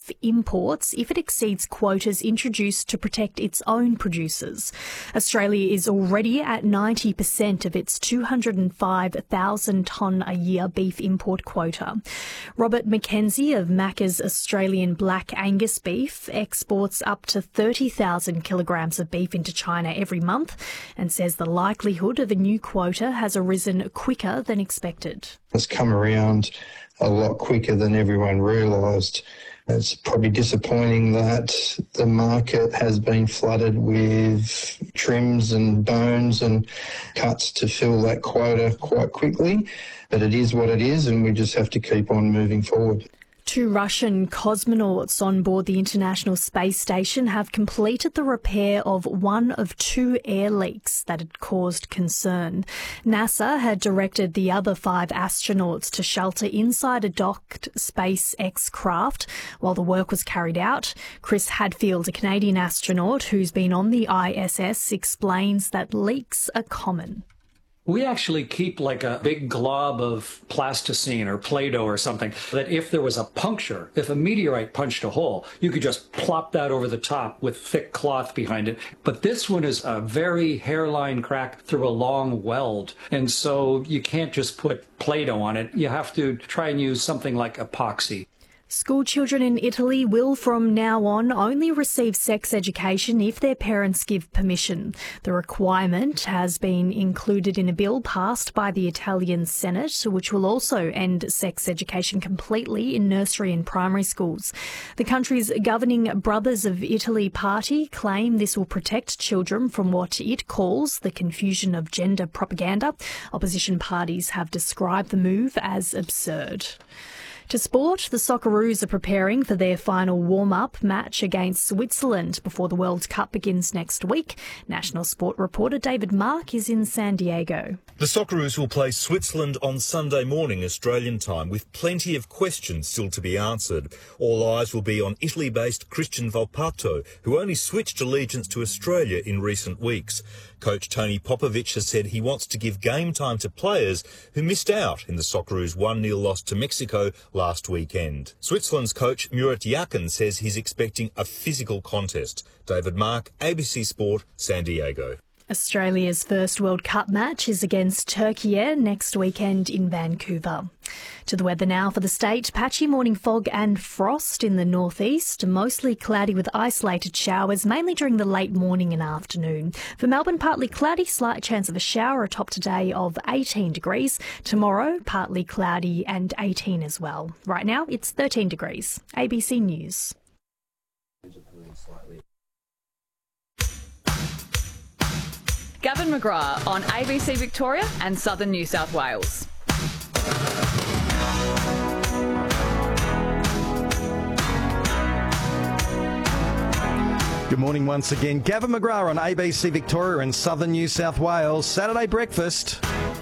beef imports if it exceeds quotas introduced to protect its own producers. Australia is already at 90% of its 205,000 tonne a year beef import quota. Robert McKenzie of Macca's Australian Black Angus beef exports up to 30,000 kilograms of beef into China every month and says the likelihood of a new quota has arisen quicker than expected. It's come around a lot quicker than everyone realised. It's probably disappointing that the market has been flooded with trims and bones and cuts to fill that quota quite quickly, but it is what it is and we just have to keep on moving forward. 2 Russian cosmonauts on board the International Space Station have completed the repair of one of 2 air leaks that had caused concern. NASA had directed the other 5 astronauts to shelter inside a docked SpaceX craft while the work was carried out. Chris Hadfield, a Canadian astronaut who's been on the ISS, explains that leaks are common. We actually keep like a big glob of plasticine or Play-Doh or something that if there was a puncture, if a meteorite punched a hole, you could just plop that over the top with thick cloth behind it. But this one is a very hairline crack through a long weld. And so you can't just put Play-Doh on it. You have to try and use something like epoxy. School children in Italy will from now on only receive sex education if their parents give permission. The requirement has been included in a bill passed by the Italian Senate, which will also end sex education completely in nursery and primary schools. The country's governing Brothers of Italy party claim this will protect children from what it calls the confusion of gender propaganda. Opposition parties have described the move as absurd. To sport, the Socceroos are preparing for their final warm-up match against Switzerland before the World Cup begins next week. National Sport reporter David Mark is in San Diego. The Socceroos will play Switzerland on Sunday morning Australian time with plenty of questions still to be answered. All eyes will be on Italy-based Christian Volpato, who only switched allegiance to Australia in recent weeks. Coach Tony Popovic has said he wants to give game time to players who missed out in the Socceroos' 1-0 loss to Mexico last weekend. Switzerland's coach Murat Yakin says he's expecting a physical contest. David Mark, ABC Sport, San Diego. Australia's first World Cup match is against Turkey next weekend in Vancouver. To the weather now for the state. Patchy morning fog and frost in the northeast. Mostly cloudy with isolated showers, mainly during the late morning and afternoon. For Melbourne, partly cloudy, slight chance of a shower, a top today of 18 degrees. Tomorrow, partly cloudy and 18 as well. Right now, it's 13 degrees. ABC News. Gavin McGrath on ABC Victoria and Southern New South Wales. Good morning once again. Gavin McGrath on ABC Victoria and Southern New South Wales. Saturday breakfast.